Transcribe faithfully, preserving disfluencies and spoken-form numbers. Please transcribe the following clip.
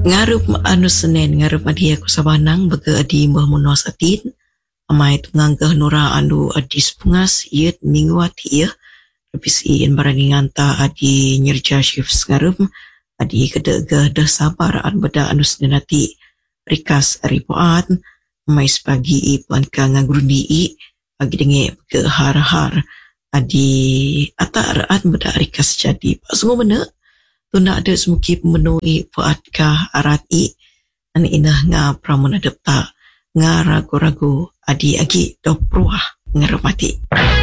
Ngarup anu Senen ngarup adi aku sabanang baga adi mbah munos atin amai tunganggah nura anu adi sepungas iet minggu ati ya tapi siin barani nganta adi nyerja shift ngarup adi kedega dah sabar an beda anu Senen ati rikas ribuan amai sepagi ipan ka ngagrudi i pagi denge ke har-har adi atar an beda rikas jadi pak semua benar tu nak ada semuki pemenuhi buat ka arat i an inah nga pramun adapta nga ragu-ragu adi agi do pruah ngarumati.